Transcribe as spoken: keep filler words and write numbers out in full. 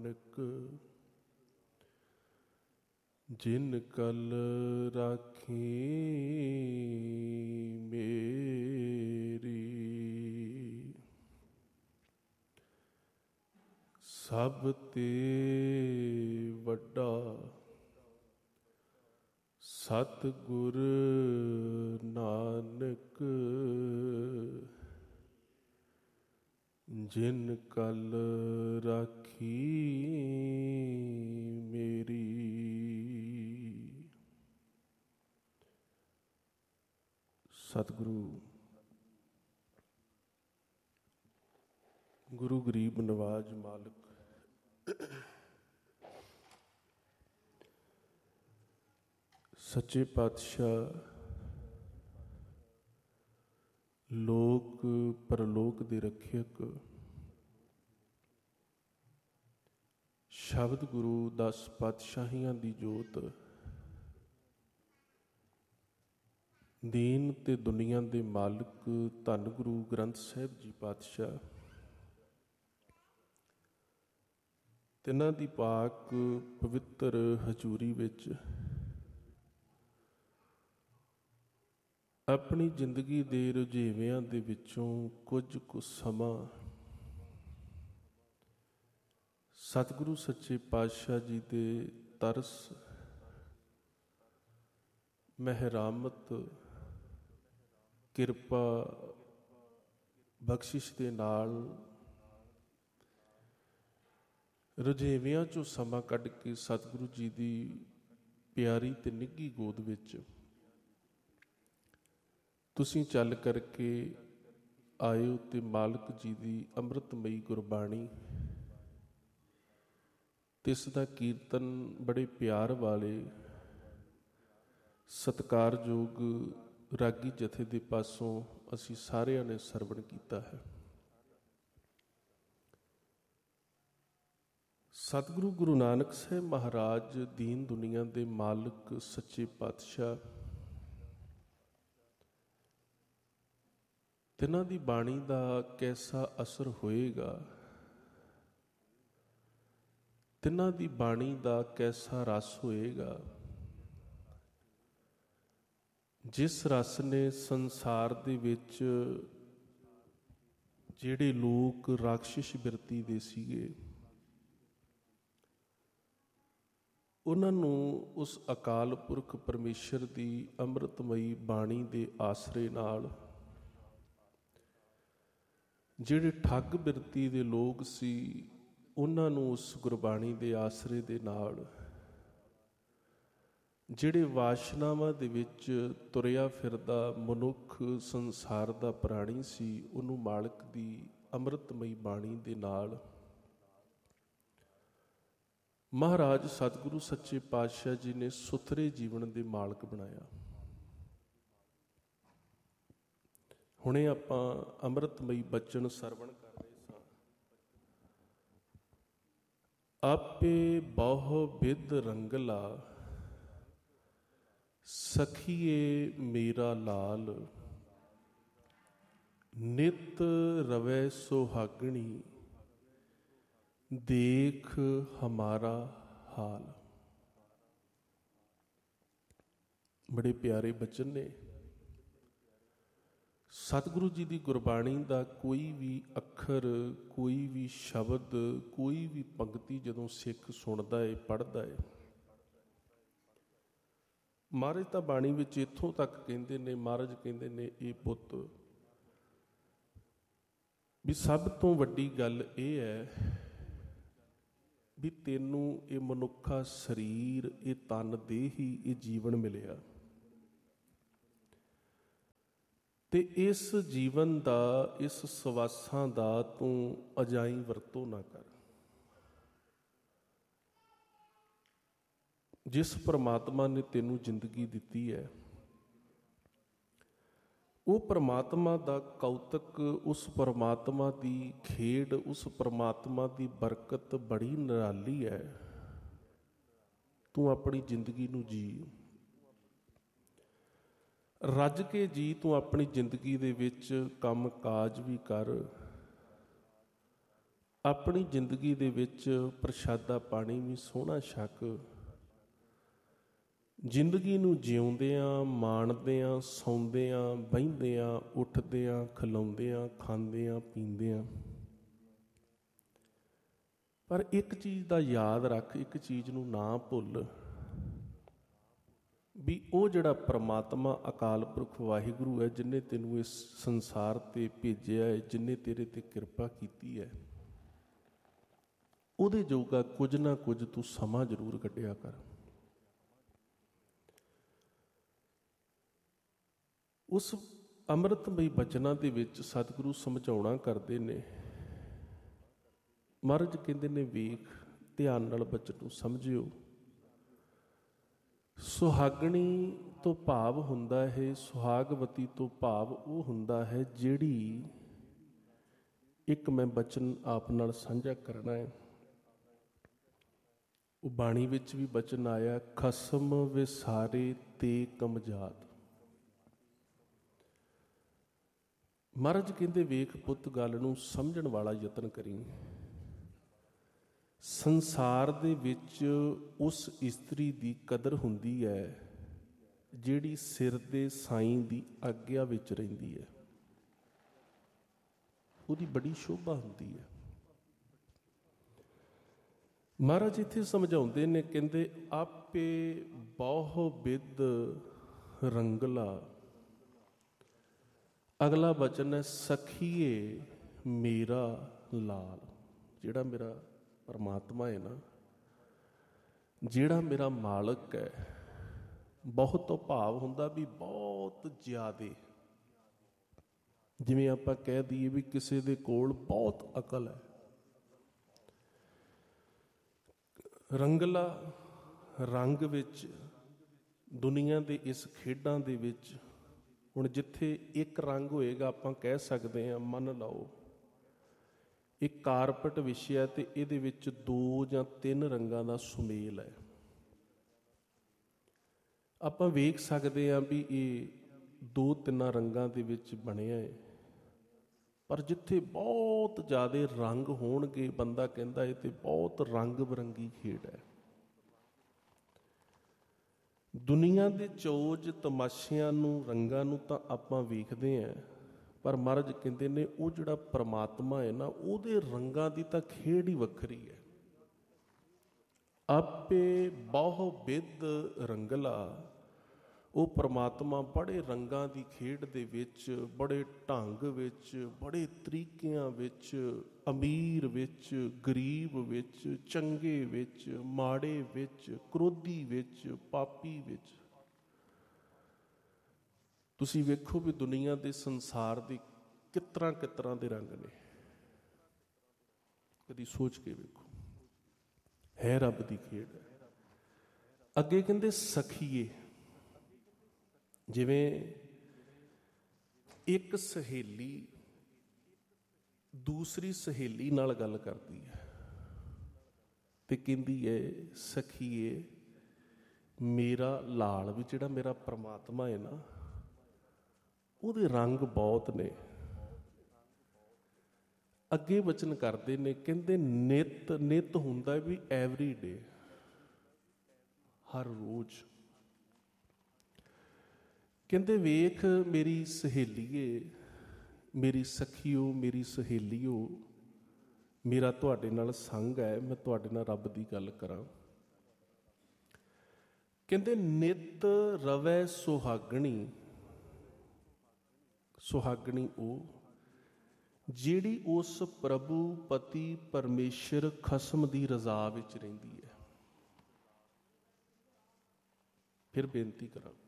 ਨਾਨਕ ਜਿਨ ਕਲ ਰਾਖੀ ਮੇਰੀ। ਸਭ ਤੇ ਵੱਡਾ ਸਤਿਗੁਰ ਨਾਨਕ ਜਿਨ ਕਲ ਰਾਖੀ ਮੇਰੀ। ਸਤਿਗੁਰੂ ਗੁਰੂ ਗਰੀਬ ਨਵਾਜ ਮਾਲਕ ਸੱਚੇ ਪਾਤਸ਼ਾਹ ਲੋਕ ਪਰਲੋਕ ਦੇ ਰੱਖਿਅਕ ਸ਼ਬਦ ਗੁਰੂ ਦਸ ਪਾਤਸ਼ਾਹੀਆਂ ਦੀ ਜੋਤ ਦੀਨ ਤੇ ਦੁਨੀਆ ਦੇ ਮਾਲਕ ਧੰਨ ਗੁਰੂ ਗ੍ਰੰਥ ਸਾਹਿਬ ਜੀ ਪਾਤਸ਼ਾਹ ਤਿੰਨਾਂ ਦੀ ਪਾਕ ਪਵਿੱਤਰ ਹਜ਼ੂਰੀ ਵਿੱਚ ਆਪਣੀ ਜ਼ਿੰਦਗੀ ਦੇ ਰੁਝੇਵਿਆਂ ਦੇ ਵਿੱਚੋਂ ਕੁਝ ਕੁ ਸਮਾਂ ਸਤਿਗੁਰੂ ਸੱਚੇ ਪਾਤਸ਼ਾਹ ਜੀ ਦੇ ਤਰਸ ਮਿਹਰਾਮਤ ਕਿਰਪਾ ਬਖਸ਼ਿਸ਼ ਦੇ ਨਾਲ ਰੁਝੇਵਿਆਂ 'ਚੋਂ ਸਮਾਂ ਕੱਢ ਕੇ ਸਤਿਗੁਰੂ ਜੀ ਦੀ ਪਿਆਰੀ ਤੇ ਨਿੱਘੀ ਗੋਦ ਵਿੱਚ ਤੁਸੀਂ ਚੱਲ ਕਰਕੇ ਆਇਓ ਤੇ ਮਾਲਕ ਜੀ ਦੀ ਅੰਮ੍ਰਿਤਮਈ ਗੁਰਬਾਣੀ ਤੇ ਇਸ ਦਾ ਕੀਰਤਨ ਬੜੇ ਪਿਆਰ ਵਾਲੇ ਸਤਿਕਾਰਯੋਗ ਰਾਗੀ ਜਥੇ ਦੇ ਪਾਸੋਂ ਅਸੀਂ ਸਾਰਿਆਂ ਨੇ ਸਰਵਣ ਕੀਤਾ ਹੈ। ਸਤਿਗੁਰੂ ਗੁਰੂ ਨਾਨਕ ਸਾਹਿਬ ਮਹਾਰਾਜ ਦੀਨ ਦੁਨੀਆ ਦੇ ਮਾਲਕ ਸੱਚੇ ਪਾਤਸ਼ਾਹ ਤਿੰਨਾਂ ਦੀ ਬਾਣੀ ਦਾ ਕੈਸਾ ਅਸਰ ਹੋਏਗਾ, ਤਿੰਨਾਂ ਦੀ ਬਾਣੀ ਦਾ ਕੈਸਾ ਰਸ ਹੋਏਗਾ, ਜਿਸ ਰਸ ਨੇ ਸੰਸਾਰ ਦੇ ਵਿੱਚ ਜਿਹੜੇ ਲੋਕ ਰਾਖਸ਼ਿਸ਼ ਬਿਰਤੀ ਦੇ ਸੀਗੇ ਉਹਨਾਂ ਨੂੰ ਉਸ ਅਕਾਲ ਪੁਰਖ ਪਰਮੇਸ਼ਰ ਦੀ ਅੰਮ੍ਰਿਤਮਈ ਬਾਣੀ ਦੇ ਆਸਰੇ ਨਾਲ, ਜਿਹੜੇ ਠੱਗ ਬਿਰਤੀ ਦੇ ਲੋਕ ਸੀ ਉਹਨਾਂ ਨੂੰ ਉਸ ਗੁਰਬਾਣੀ ਦੇ ਆਸਰੇ ਦੇ ਨਾਲ, ਜਿਹੜੇ ਵਾਸ਼ਨਾਵਾਂ ਦੇ ਵਿੱਚ ਤੁਰਿਆ ਫਿਰਦਾ ਮਨੁੱਖ ਸੰਸਾਰ ਦਾ ਪ੍ਰਾਣੀ ਸੀ ਉਹਨੂੰ ਮਾਲਕ ਦੀ ਅੰਮ੍ਰਿਤਮਈ ਬਾਣੀ ਦੇ ਨਾਲ ਮਹਾਰਾਜ ਸਤਿਗੁਰੂ ਸੱਚੇ ਪਾਤਸ਼ਾਹ ਜੀ ਨੇ ਸੁਥਰੇ ਜੀਵਨ ਦੇ ਮਾਲਕ ਬਣਾਇਆ। ਹੁਣੇ ਆਪਾਂ ਅੰਮ੍ਰਿਤਮਈ ਬਚਨ ਸਰਵਣ ਕਰ ਰਹੇ ਸਾਂ। ਆਪੇ ਬਹੁ ਬਿਧ ਰੰਗਲਾ ਸਖੀਏ ਮੇਰਾ ਲਾਲ, ਨਿਤ ਰਵੈ ਸੁਹਾਗਣੀ ਦੇਖ ਹਮਾਰਾ ਹਾਲ। ਬੜੇ ਪਿਆਰੇ ਬਚਨ ਨੇ। ਸਤਿਗੁਰੂ ਜੀ ਦੀ ਗੁਰਬਾਣੀ ਦਾ ਕੋਈ ਵੀ ਅੱਖਰ, ਕੋਈ ਵੀ ਸ਼ਬਦ, ਕੋਈ ਵੀ ਪੰਕਤੀ ਜਦੋਂ ਸਿੱਖ ਸੁਣਦਾ ਹੈ, ਪੜ੍ਹਦਾ ਹੈ, ਮਹਾਰਾਜ ਤਾਂ ਬਾਣੀ ਵਿੱਚ ਇੱਥੋਂ ਤੱਕ ਕਹਿੰਦੇ ਨੇ, ਮਹਾਰਾਜ ਕਹਿੰਦੇ ਨੇ ਇਹ ਪੁੱਤ ਵੀ ਸਭ ਤੋਂ ਵੱਡੀ ਗੱਲ ਇਹ ਹੈ ਵੀ ਤੈਨੂੰ ਇਹ ਮਨੁੱਖਾ ਸਰੀਰ, ਇਹ ਤਨ ਦੇਹ ਹੀ ਇਹ ਜੀਵਨ ਮਿਲਿਆ ਤੇ ਇਸ ਜੀਵਨ ਦਾ, ਇਸ ਸਵਾਸਾਂ ਦਾ ਤੂੰ ਅਜਾਈਂ ਵਰਤੋਂ ਨਾ ਕਰ। ਜਿਸ ਪਰਮਾਤਮਾ ਨੇ ਤੈਨੂੰ ਜ਼ਿੰਦਗੀ ਦਿੱਤੀ ਹੈ ਉਹ ਪਰਮਾਤਮਾ ਦਾ ਕੌਤਕ, ਉਸ ਪਰਮਾਤਮਾ ਦੀ ਖੇਡ, ਉਸ ਪਰਮਾਤਮਾ ਦੀ ਬਰਕਤ ਬੜੀ ਨਿਰਾਲੀ ਹੈ। ਤੂੰ ਆਪਣੀ ਜ਼ਿੰਦਗੀ ਨੂੰ ਜੀ, ਰੱਜ ਕੇ ਜੀ। ਤੂੰ ਆਪਣੀ ਜ਼ਿੰਦਗੀ ਦੇ ਵਿੱਚ ਕੰਮ ਕਾਜ ਵੀ ਕਰ, ਆਪਣੀ ਜ਼ਿੰਦਗੀ ਦੇ ਵਿੱਚ ਪ੍ਰਸ਼ਾਦਾ ਪਾਣੀ ਵੀ ਸੋਹਣਾ ਛਕ, ਜ਼ਿੰਦਗੀ ਨੂੰ ਜਿਉਂਦਿਆਂ ਮਾਣਦਿਆਂ ਸੌਂਦਿਆਂ ਬਹਿੰਦਿਆਂ ਉੱਠਦਿਆਂ ਖਿਲਾਉਂਦਿਆਂ ਖਾਂਦਿਆਂ ਪੀਂਦਿਆਂ। ਪਰ ਇੱਕ ਚੀਜ਼ ਦਾ ਯਾਦ ਰੱਖ, ਇੱਕ ਚੀਜ਼ ਨੂੰ ਨਾ ਭੁੱਲ ਵੀ ਉਹ ਜਿਹੜਾ ਪ੍ਰਮਾਤਮਾ ਅਕਾਲ ਪੁਰਖ ਵਾਹਿਗੁਰੂ ਹੈ, ਜਿਹਨੇ ਤੈਨੂੰ ਇਸ ਸੰਸਾਰ 'ਤੇ ਭੇਜਿਆ ਹੈ, ਜਿਹਨੇ ਤੇਰੇ 'ਤੇ ਕਿਰਪਾ ਕੀਤੀ ਹੈ, ਉਹਦੇ ਜੋਗਾ ਕੁਝ ਨਾ ਕੁਝ ਤੂੰ ਸਮਾਂ ਜ਼ਰੂਰ ਕੱਢਿਆ ਕਰ। ਉਸ ਅੰਮ੍ਰਿਤਮਈ ਬਚਨਾਂ ਦੇ ਵਿੱਚ ਸਤਿਗੁਰੂ ਸਮਝਾਉਣਾ ਕਰਦੇ ਨੇ। ਮਹਾਰਾਜ ਕਹਿੰਦੇ ਨੇ, ਵੇਖ ਧਿਆਨ ਨਾਲ ਬਚਨ ਨੂੰ ਸਮਝਿਓ। ਸੁਹਾਗਣੀ ਤੋਂ ਭਾਵ ਹੁੰਦਾ ਹੈ, ਸੁਹਾਗਵਤੀ ਤੋਂ ਭਾਵ ਉਹ ਹੁੰਦਾ ਹੈ ਜਿਹੜੀ, ਇੱਕ ਮੈਂ ਬਚਨ ਆਪ ਨਾਲ ਸਾਂਝਾ ਕਰਨਾ ਹੈ। ਉਹ ਬਾਣੀ ਵਿੱਚ ਵੀ ਬਚਨ ਆਇਆ, ਖਸਮ ਵਿਸਾਰੇ ਤੇ ਕਮਜਾਤ। ਮਹਾਰਾਜ ਕਹਿੰਦੇ, ਵੇਖ ਪੁੱਤ, ਗੱਲ ਨੂੰ ਸਮਝਣ ਵਾਲਾ ਯਤਨ ਕਰੀ। ਸੰਸਾਰ ਦੇ ਵਿੱਚ ਉਸ ਇਸਤਰੀ ਦੀ ਕਦਰ ਹੁੰਦੀ ਹੈ ਜਿਹੜੀ ਸਿਰ ਦੇ ਸਾਈਂ ਦੀ ਆਗਿਆ ਵਿੱਚ ਰਹਿੰਦੀ ਹੈ, ਉਹਦੀ ਬੜੀ ਸ਼ੋਭਾ ਹੁੰਦੀ ਹੈ। ਮਹਾਰਾਜ ਇੱਥੇ ਸਮਝਾਉਂਦੇ ਨੇ, ਕਹਿੰਦੇ ਆਪੇ ਬਹੁ ਬਿਦ ਰੰਗਲਾ। ਅਗਲਾ ਬਚਨ ਹੈ, ਸਖੀਏ ਮੇਰਾ ਲਾਲ। ਜਿਹੜਾ ਮੇਰਾ ਪਰਮਾਤਮਾ ਹੈ ਨਾ, ਜਿਹੜਾ ਮੇਰਾ ਮਾਲਕ ਹੈ, ਬਹੁਤ ਤੋਂ ਭਾਵ ਹੁੰਦਾ ਵੀ ਬਹੁਤ ਜ਼ਿਆਦੇ। ਜਿਵੇਂ ਆਪਾਂ ਕਹਿ ਦਈਏ ਵੀ ਕਿਸੇ ਦੇ ਕੋਲ ਬਹੁਤ ਅਕਲ ਹੈ। ਰੰਗਲਾ, ਰੰਗ ਵਿੱਚ, ਦੁਨੀਆ ਦੇ ਇਸ ਖੇਡਾਂ ਦੇ ਵਿੱਚ ਹੁਣ ਜਿੱਥੇ ਇੱਕ ਰੰਗ ਹੋਏਗਾ, ਆਪਾਂ ਕਹਿ ਸਕਦੇ ਹਾਂ, ਮੰਨ ਲਓ ਇੱਕ ਕਾਰਪਟ ਵਿਛਿਆ ਤੇ ਇਹਦੇ ਵਿੱਚ ਦੋ ਜਾਂ ਤਿੰਨ ਰੰਗਾਂ ਦਾ ਸੁਮੇਲ ਹੈ। ਆਪਾਂ ਵੇਖ ਸਕਦੇ ਹਾਂ ਵੀ ਇਹ ਦੋ ਤਿੰਨਾਂ ਰੰਗਾਂ ਦੇ ਵਿੱਚ ਬਣਿਆ ਹੈ। ਪਰ ਜਿੱਥੇ ਬਹੁਤ ਜ਼ਿਆਦਾ ਰੰਗ ਹੋਣਗੇ, ਬੰਦਾ ਕਹਿੰਦਾ ਇਹ ਤੇ ਬਹੁਤ ਰੰਗ ਬਿਰੰਗੀ ਖੇਡ ਹੈ। ਦੁਨੀਆ ਦੇ ਚੋਜ ਤਮਾਸ਼ਿਆਂ ਨੂੰ, ਰੰਗਾਂ ਨੂੰ ਤਾਂ ਆਪਾਂ ਵੇਖਦੇ ਹਾਂ, ਪਰ ਮਹਾਰਾਜ ਕਹਿੰਦੇ ਨੇ ਉਹ ਜਿਹੜਾ ਪਰਮਾਤਮਾ ਹੈ ਨਾ, ਉਹਦੇ ਰੰਗਾਂ ਦੀ ਤਾਂ ਖੇਡ ਹੀ ਵੱਖਰੀ ਹੈ। ਆਪੇ ਬਹੁ ਬਿਦ ਰੰਗਲਾ। ਉਹ ਪਰਮਾਤਮਾ ਬੜੇ ਰੰਗਾਂ ਦੀ ਖੇਡ ਦੇ ਵਿੱਚ, ਬੜੇ ਢੰਗ ਵਿੱਚ, ਬੜੇ ਤਰੀਕਿਆਂ ਵਿੱਚ, ਅਮੀਰ ਵਿੱਚ, ਗਰੀਬ ਵਿੱਚ, ਚੰਗੇ ਵਿੱਚ, ਮਾੜੇ ਵਿੱਚ, ਕ੍ਰੋਧੀ ਵਿੱਚ, ਪਾਪੀ ਵਿੱਚ। ਤੁਸੀਂ ਵੇਖੋ ਵੀ ਦੁਨੀਆ ਦੇ ਸੰਸਾਰ ਦੇ ਕਿਸ ਤਰ੍ਹਾਂ ਕਿਸ ਤਰ੍ਹਾਂ ਦੇ ਰੰਗ ਨੇ, ਕਦੀ ਸੋਚ ਕੇ ਵੇਖੋ। ਹੈ ਰੱਬ ਦੀ ਖੇਡ ਹੈ। ਅੱਗੇ ਕਹਿੰਦੇ ਸਖੀਏ। ਜਿਵੇਂ ਇੱਕ ਸਹੇਲੀ ਦੂਸਰੀ ਸਹੇਲੀ ਨਾਲ ਗੱਲ ਕਰਦੀ ਹੈ ਤੇ ਕਹਿੰਦੀ ਹੈ, ਸਖੀਏ ਮੇਰਾ ਲਾਲ। ਵੀ ਜਿਹੜਾ ਮੇਰਾ ਪਰਮਾਤਮਾ ਹੈ ਨਾ, ਉਹਦੇ ਰੰਗ ਬਹੁਤ ਨੇ। ਅੱਗੇ ਵਚਨ ਕਰਦੇ ਨੇ, ਕਹਿੰਦੇ ਨਿਤ, ਨਿਤ ਹੁੰਦਾ ਵੀ ਐਵਰੀ ਡੇ, ਹਰ ਰੋਜ਼। ਕਹਿੰਦੇ ਵੇਖ ਮੇਰੀ ਸਹੇਲੀਏ, ਮੇਰੀ ਸਖੀਓ, ਮੇਰੀ ਸਹੇਲੀਓ, ਮੇਰਾ ਤੁਹਾਡੇ ਨਾਲ ਸੰਗ ਹੈ, ਮੈਂ ਤੁਹਾਡੇ ਨਾਲ ਰੱਬ ਦੀ ਗੱਲ ਕਰਾਂ। ਕਹਿੰਦੇ ਨਿਤ ਰਵੈ ਸੁਹਾਗਣੀ। ਸੁਹਾਗਣੀ ਉਹ ਜਿਹੜੀ ਉਸ ਪ੍ਰਭੂ ਪਤੀ ਪਰਮੇਸ਼ਰ ਖਸਮ ਦੀ ਰਜ਼ਾ ਵਿੱਚ ਰਹਿੰਦੀ ਹੈ। ਫਿਰ ਬੇਨਤੀ ਕਰਾਂ,